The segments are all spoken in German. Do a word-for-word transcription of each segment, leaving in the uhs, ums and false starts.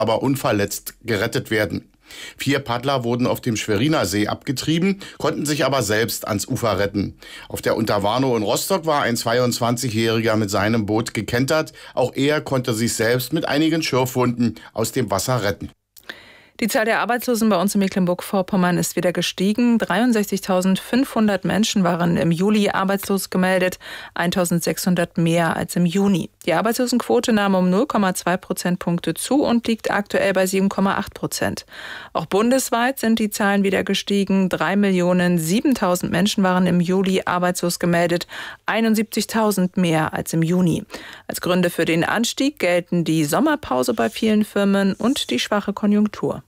aber unverletzt gerettet werden. Vier Paddler wurden auf dem Schweriner See abgetrieben, konnten sich aber selbst ans Ufer retten. Auf der Unterwarnow in Rostock war ein zweiundzwanzigjähriger mit seinem Boot gekentert. Auch er konnte sich selbst mit einigen Schürfwunden aus dem Wasser retten. Die Zahl der Arbeitslosen bei uns in Mecklenburg-Vorpommern ist wieder gestiegen. dreiundsechzigtausendfünfhundert Menschen waren im Juli arbeitslos gemeldet, eintausendsechshundert mehr als im Juni. Die Arbeitslosenquote nahm um null Komma zwei Prozentpunkte zu und liegt aktuell bei sieben Komma acht Prozent. Auch bundesweit sind die Zahlen wieder gestiegen. drei Millionen siebentausend Menschen waren im Juli arbeitslos gemeldet, einundsiebzigtausend mehr als im Juni. Als Gründe für den Anstieg gelten die Sommerpause bei vielen Firmen und die schwache Konjunktur.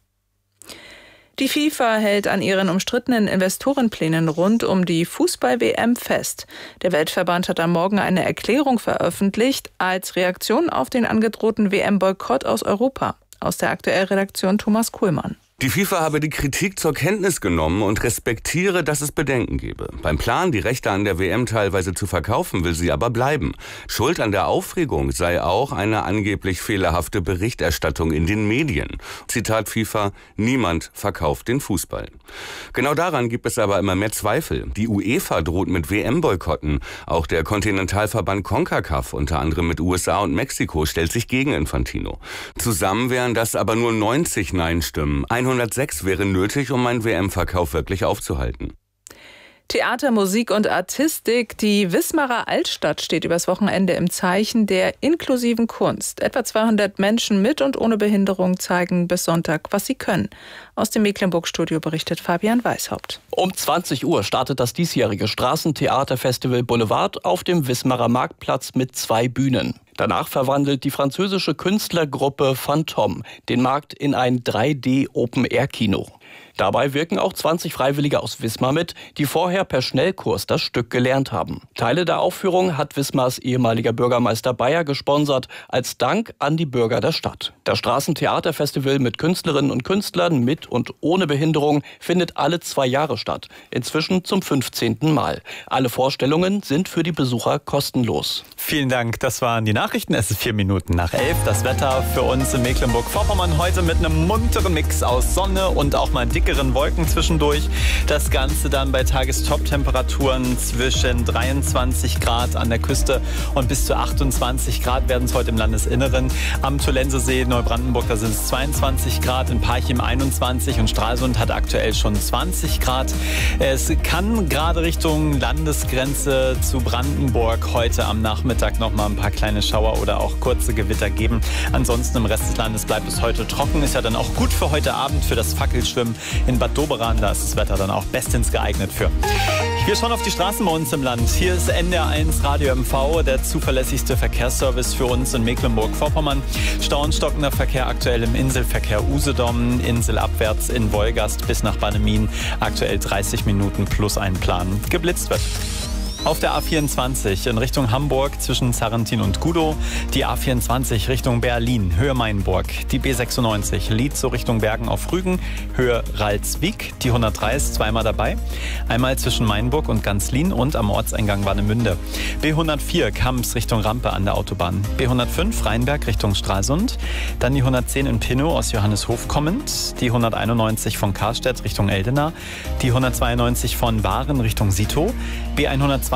Die FIFA hält an ihren umstrittenen Investorenplänen rund um die Fußball-W M fest. Der Weltverband hat am Morgen eine Erklärung veröffentlicht als Reaktion auf den angedrohten W M-Boykott aus Europa. Aus der Aktuell-Redaktion Thomas Kuhlmann. Die FIFA habe die Kritik zur Kenntnis genommen und respektiere, dass es Bedenken gebe. Beim Plan, die Rechte an der W M teilweise zu verkaufen, will sie aber bleiben. Schuld an der Aufregung sei auch eine angeblich fehlerhafte Berichterstattung in den Medien. Zitat FIFA, niemand verkauft den Fußball. Genau daran gibt es aber immer mehr Zweifel. Die UEFA droht mit W M-Boykotten. Auch der Kontinentalverband CONCACAF, unter anderem mit U S A und Mexiko, stellt sich gegen Infantino. Zusammen wären das aber nur neunzig Nein-Stimmen. hundertsechs wäre nötig, um einen W M-Verkauf wirklich aufzuhalten. Theater, Musik und Artistik. Die Wismarer Altstadt steht übers Wochenende im Zeichen der inklusiven Kunst. Etwa zweihundert Menschen mit und ohne Behinderung zeigen bis Sonntag, was sie können. Aus dem Mecklenburg-Studio berichtet Fabian Weishaupt. Um zwanzig Uhr startet das diesjährige Straßentheaterfestival Boulevard auf dem Wismarer Marktplatz mit zwei Bühnen. Danach verwandelt die französische Künstlergruppe Phantom den Markt in ein drei D Open-Air-Kino. Dabei wirken auch zwanzig Freiwillige aus Wismar mit, die vorher per Schnellkurs das Stück gelernt haben. Teile der Aufführung hat Wismars ehemaliger Bürgermeister Bayer gesponsert, als Dank an die Bürger der Stadt. Das Straßentheaterfestival mit Künstlerinnen und Künstlern mit und ohne Behinderung findet alle zwei Jahre statt, inzwischen zum fünfzehnten Mal. Alle Vorstellungen sind für die Besucher kostenlos. Vielen Dank, das waren die Nachrichten. Es ist vier Minuten nach elf. Das Wetter für uns in Mecklenburg-Vorpommern heute mit einem munteren Mix aus Sonne und auch mal dickeren Wolken zwischendurch. Das Ganze dann bei Tagestop-Temperaturen zwischen dreiundzwanzig Grad an der Küste und bis zu achtundzwanzig Grad werden es heute im Landesinneren. Am Tollensesee Neubrandenburg, da sind es zweiundzwanzig Grad, in Parchim einundzwanzig und Stralsund hat aktuell schon zwanzig Grad. Es kann gerade Richtung Landesgrenze zu Brandenburg heute am Nachmittag noch mal ein paar kleine Schauer oder auch kurze Gewitter geben. Ansonsten im Rest des Landes bleibt es heute trocken. Ist ja dann auch gut für heute Abend, für das Fackelschwimmen in Bad Doberan. Da ist das Wetter dann auch bestens geeignet für. Wir schauen auf die Straßen bei uns im Land. Hier ist N D R eins Radio M V, der zuverlässigste Verkehrsservice für uns in Mecklenburg-Vorpommern. Stau und stockender Verkehr aktuell im Inselverkehr Usedom, inselabwärts in Wolgast bis nach Bannemin. Aktuell dreißig Minuten plus einplanen. Geblitzt wird. Auf der A vierundzwanzig in Richtung Hamburg zwischen Zarrentin und Gudow, die A vierundzwanzig Richtung Berlin, Höhe Mainburg, die B sechsundneunzig Lietzow so Richtung Bergen auf Rügen, Höhe Ralswiek, die hundertdrei ist zweimal dabei, einmal zwischen Mainburg und Ganzlin und am Ortseingang Warnemünde. B hundertvier Kamps Richtung Rampe an der Autobahn, B hundertfünf Rheinberg Richtung Stralsund, dann die hundertzehn in Pinnow aus Johanneshof kommend, die hunderteinundneunzig von Karstedt Richtung Eldena, die hundertzweiundneunzig von Waren Richtung Sito, B hundertzweiundneunzig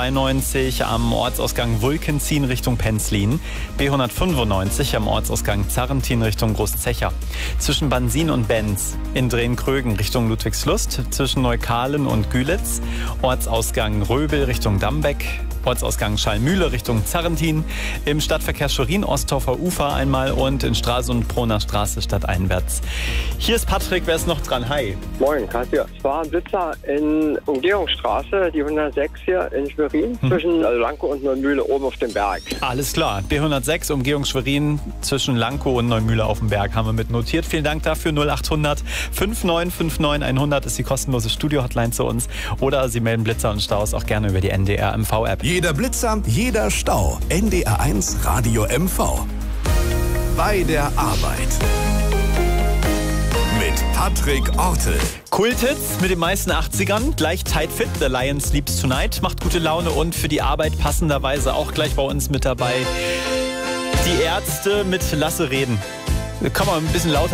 am Ortsausgang Wulkenzien Richtung Penzlin, B hundertfünfundneunzig am Ortsausgang Zarrentin Richtung Großzecher. Zwischen Bansin und Benz in Drehn-Krögen Richtung Ludwigslust, zwischen Neukalen und Gülitz, Ortsausgang Röbel Richtung Dambeck, Ortsausgang Schallmühle Richtung Zarrentin, im Stadtverkehr Schorin-Osthofer Ufer einmal und in Stralsund Proner Straße stadteinwärts. Hier ist Patrick, wer ist noch dran? Hi. Moin, Katja. Ich war ein Blitzer in Umgehungsstraße, die hundertsechs hier in Schwerin, hm. zwischen Lankow und Neumühle oben auf dem Berg. Alles klar. B hundertsechs, Umgehung Schwerin, zwischen Lankow und Neumühle auf dem Berg haben wir mit notiert. Vielen Dank dafür. null achthundert neunundfünfzig neunundfünfzig hundert ist die kostenlose Studio-Hotline zu uns. Oder Sie melden Blitzer und Staus auch gerne über die N D R M V-App. Jeder Blitzer, jeder Stau. N D R eins Radio M V. Bei der Arbeit. Mit Patrick Ortel. Kulthits mit den meisten achtzigern. Gleich Tight Fit, The Lion Sleeps Tonight. Macht gute Laune und für die Arbeit passenderweise auch gleich bei uns mit dabei. Die Ärzte mit Lasse reden. Kann man ein bisschen lauter